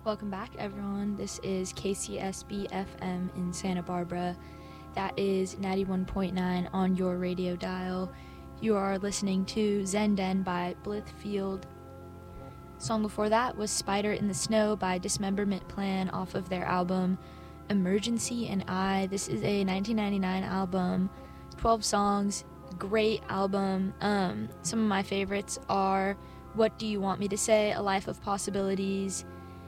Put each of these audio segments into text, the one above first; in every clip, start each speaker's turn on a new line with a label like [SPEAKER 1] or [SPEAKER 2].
[SPEAKER 1] Welcome back, everyone. This is KCSB FM in Santa Barbara. That is 91.9 on your radio dial. You are listening to Zenden by Blithfield. Song before that was Spider in the Snow by Dismemberment Plan off of their album Emergency and I. This is a 1999 album, 12 songs, great album. Some of my favorites are What Do You Want Me to Say, A Life of Possibilities,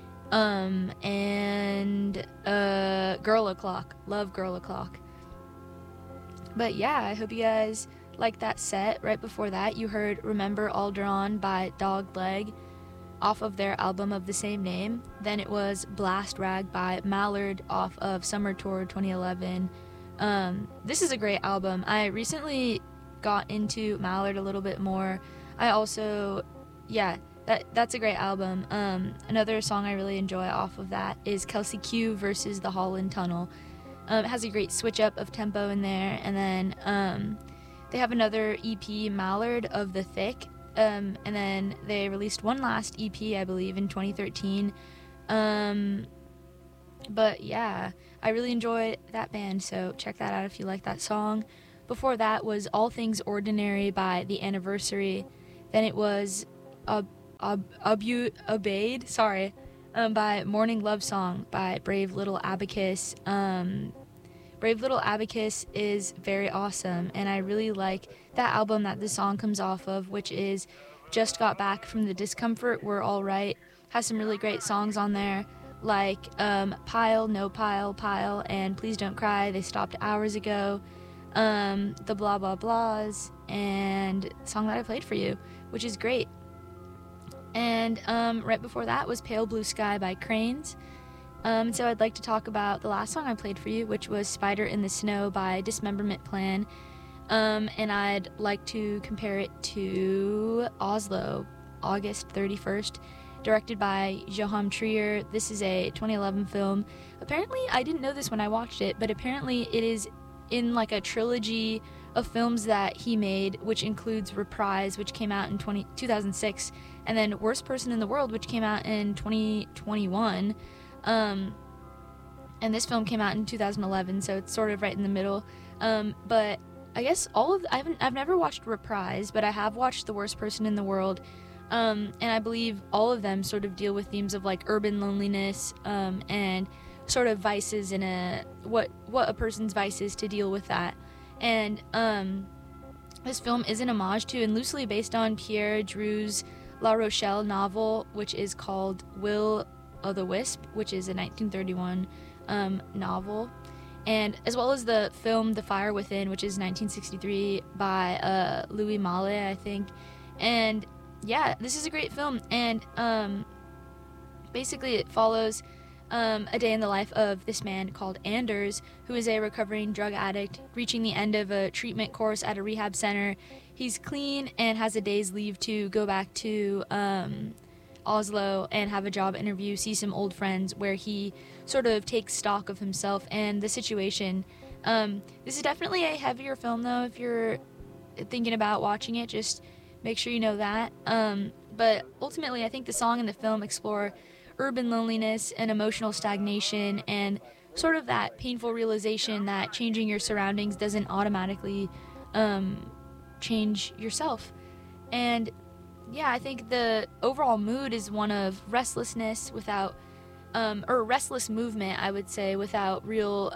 [SPEAKER 1] and Girl O'Clock. Love Girl O'Clock. But yeah, I hope you guys like that set. Right before that, you heard Remember Alderaan by Dogleg off of their album of the same name. Then it was Blast Rag by Mallard off of Summer Tour 2011. This is a great album. I recently got into Mallard a little bit more. I also, that's a great album. Another song I really enjoy off of that is Kelsey Q versus the Holland Tunnel. It has a great switch up of tempo in there, and then they have another EP, Mallard of the Thick, and then they released one last EP, I believe, in 2013. But yeah, I really enjoy that band, so check that out if you like that song. Before that was All Things Ordinary by The Anniversary. Then it was Obeyed, by Morning Love Song by Brave Little Abacus. Brave Little Abacus is very awesome, and I really like that album that the song comes off of, which is Just Got Back from the Discomfort, We're All Right. Has some really great songs on there, like Pile, No Pile, Pile, and Please Don't Cry, They Stopped Hours Ago, The Blah Blah Blahs, and the song that I played for you, which is great. And right before that was Pale Blue Sky by Cranes. So I'd like to talk about the last song I played for you, which was Spider in the Snow by Dismemberment Plan. And I'd like to compare it to Oslo, August 31st, directed by Joachim Trier. This is a 2011 film. Apparently, I didn't know this when I watched it, but apparently it is in like a trilogy of films that he made, which includes Reprise, which came out in 2006, and then Worst Person in the World, which came out in 2021. And this film came out in 2011, so it's sort of right in the middle. But I guess I've never watched Reprise, but I have watched The Worst Person in the World. And I believe all of them sort of deal with themes of like urban loneliness, and sort of vices in what a person's vice is to deal with that. And this film is an homage to and loosely based on Pierre Drew's La Rochelle novel, which is called Will o' the Wisp, which is a 1931 novel, and as well as the film The Fire Within, which is 1963 by Louis Malle, I think. And yeah, this is a great film, and basically it follows a day in the life of this man called Anders, who is a recovering drug addict, reaching the end of a treatment course at a rehab center. He's clean and has a day's leave to go back to Oslo and have a job interview, see some old friends, where he sort of takes stock of himself and the situation. This is definitely a heavier film, though. If you're thinking about watching it, just make sure you know that. But ultimately, I think the song and the film explore urban loneliness and emotional stagnation, and sort of that painful realization that changing your surroundings doesn't automatically change yourself. And yeah, I think the overall mood is one of restlessness without, or restless movement, I would say, without real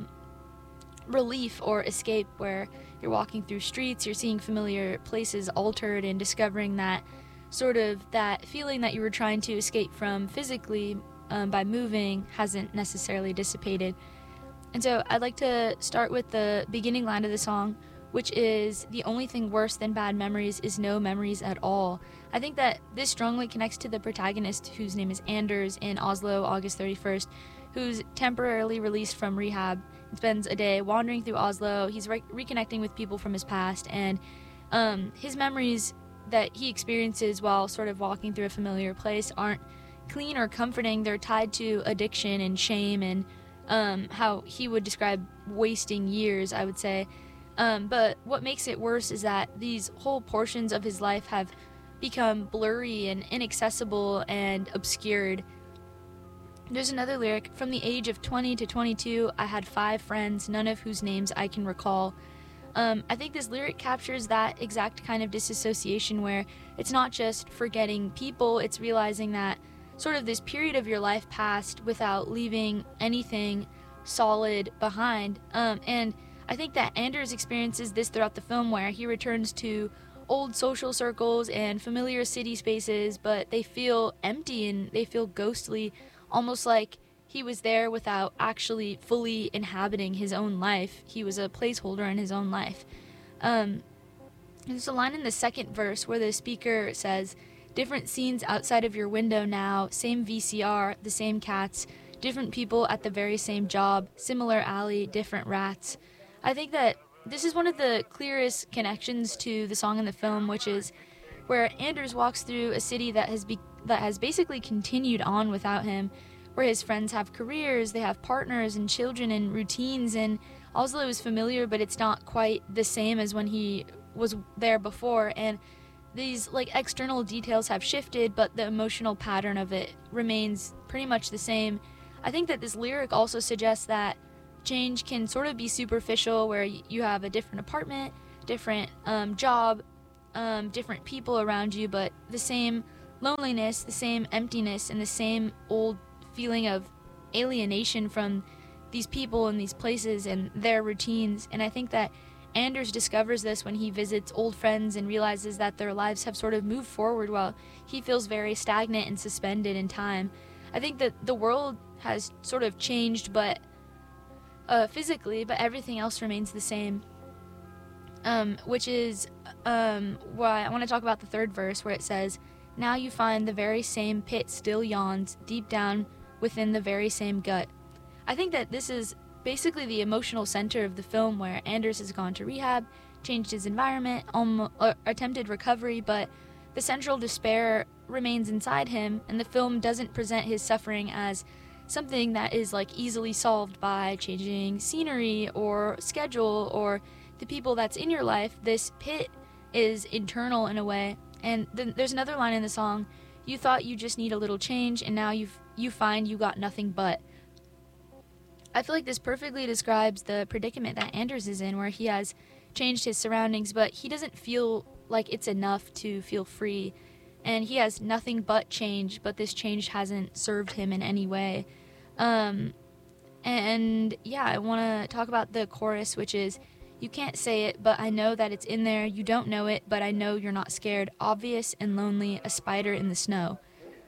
[SPEAKER 1] relief or escape, where you're walking through streets, you're seeing familiar places altered, and discovering that sort of that feeling that you were trying to escape from physically by moving hasn't necessarily dissipated. And so I'd like to start with the beginning line of the song, which is, "The only thing worse than bad memories is no memories at all." I think that this strongly connects to the protagonist, whose name is Anders, in Oslo, August 31st, who's temporarily released from rehab and spends a day wandering through Oslo. He's reconnecting with people from his past, and his memories that he experiences while sort of walking through a familiar place aren't clean or comforting. They're tied to addiction and shame, and how he would describe wasting years, I would say. But what makes it worse is that these whole portions of his life have become blurry and inaccessible and obscured. There's another lyric: from the age of 20 to 22, I had 5 friends, none of whose names I can recall. I think this lyric captures that exact kind of disassociation where it's not just forgetting people, it's realizing that sort of this period of your life passed without leaving anything solid behind. And I think that Anders experiences this throughout the film, where he returns to old social circles and familiar city spaces, but they feel empty and they feel ghostly, almost like he was there without actually fully inhabiting his own life. He was a placeholder in his own life. There's a line in the second verse where the speaker says, "Different scenes outside of your window now, same VCR, the same cats, different people at the very same job, similar alley, different rats." I think that this is one of the clearest connections to the song in the film, which is where Anders walks through a city that has basically continued on without him, where his friends have careers, they have partners and children and routines, and Oslo is familiar, but it's not quite the same as when he was there before, and these like external details have shifted, but the emotional pattern of it remains pretty much the same. I think that this lyric also suggests that change can sort of be superficial, where you have a different apartment, different job, different people around you, but the same loneliness, the same emptiness, and the same old feeling of alienation from these people and these places and their routines. And I think that Anders discovers this when he visits old friends and realizes that their lives have sort of moved forward while he feels very stagnant and suspended in time. I think that the world has sort of changed, but physically, but everything else remains the same. Which is why I want to talk about the third verse, where it says, "Now you find the very same pit still yawns deep down within the very same gut." I think that this is basically the emotional center of the film, where Anders has gone to rehab, changed his environment, attempted recovery, but the central despair remains inside him, and the film doesn't present his suffering as something that is like easily solved by changing scenery or schedule or the people that's in your life. This pit is internal in a way. And then there's another line in the song: "You thought you just need a little change, and now you find you got nothing but." I feel like this perfectly describes the predicament that Anders is in, where he has changed his surroundings, but he doesn't feel like it's enough to feel free. And he has nothing but change, but this change hasn't served him in any way. And yeah, I want to talk about the chorus, which is, "You can't say it, but I know that it's in there. You don't know it, but I know you're not scared. Obvious and lonely, a spider in the snow."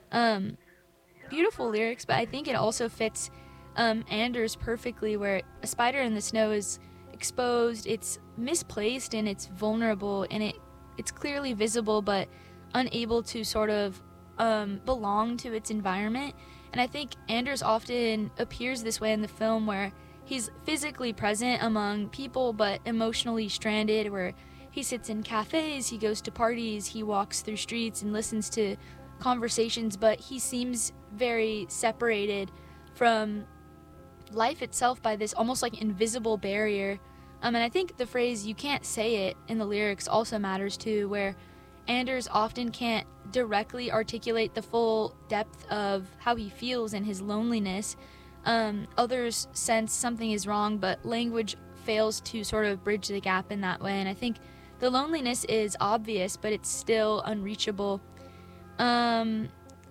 [SPEAKER 1] Beautiful lyrics, but I think it also fits Anders perfectly, where a spider in the snow is exposed, it's misplaced, and it's vulnerable, and it's clearly visible, but unable to sort of belong to its environment. And I think Anders often appears this way in the film, where he's physically present among people but emotionally stranded, where he sits in cafes, he goes to parties, he walks through streets and listens to conversations, but he seems very separated from life itself by this almost like invisible barrier. And I think the phrase "you can't say it" in the lyrics also matters too, where Anders often can't directly articulate the full depth of how he feels and his loneliness. Others sense something is wrong, but language fails to sort of bridge the gap in that way. And I think the loneliness is obvious, but it's still unreachable. And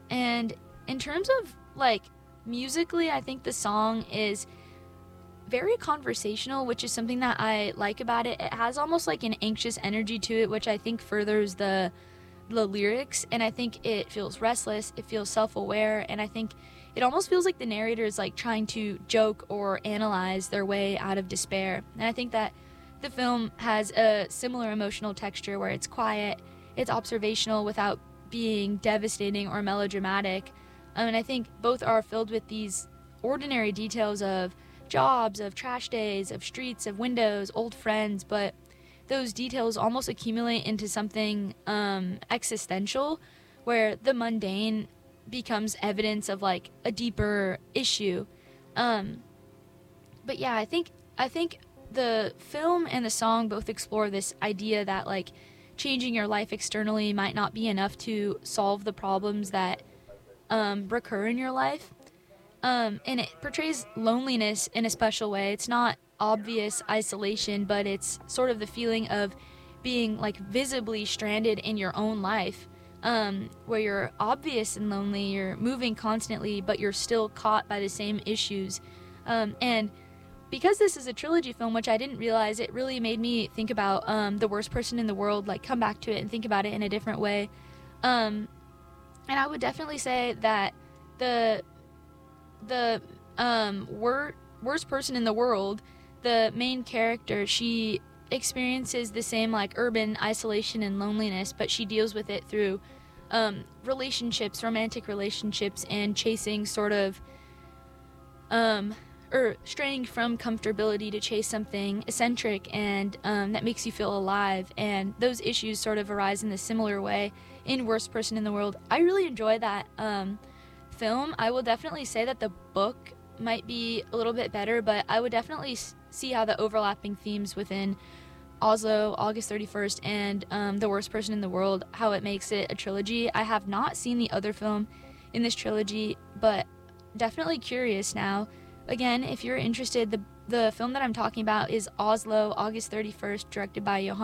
[SPEAKER 1] in terms of like musically, I think the song is very conversational, which is something that I like about it. It has almost like an anxious energy to it, which I think furthers the lyrics, and I think it feels restless, it feels self-aware, and I think it almost feels like the narrator is like trying to joke or analyze their way out of despair. And I think that the film has a similar emotional texture, where it's quiet, it's observational without being devastating or melodramatic. And I think both are filled with these ordinary details of jobs, of trash days, of streets, of windows, old friends, but those details almost accumulate into something existential, where the mundane becomes evidence of like a deeper issue. But yeah, I think the film and the song both explore this idea that like changing your life externally might not be enough to solve the problems that recur in your life. And it portrays loneliness in a special way. It's not obvious isolation, but it's sort of the feeling of being like visibly stranded in your own life, where you're obvious and lonely, you're moving constantly, but you're still caught by the same issues. And because this is a trilogy film, which I didn't realize, it really made me think about The Worst Person in the World, like come back to it and think about it in a different way. And I would definitely say that the worst person in the world, the main character, she experiences the same like urban isolation and loneliness, but she deals with it through relationships, romantic relationships, and chasing sort of or straying from comfortability to chase something eccentric and that makes you feel alive. And those issues sort of arise in a similar way in Worst Person in the World. I really enjoy that film. I will definitely say that the book might be a little bit better, but I would definitely see how the overlapping themes within Oslo, August 31st, and The Worst Person in the World, how it makes it a trilogy. I have not seen the other film in this trilogy, but definitely curious now. Again, if you're interested, the film that I'm talking about is Oslo, August 31st, directed by Johan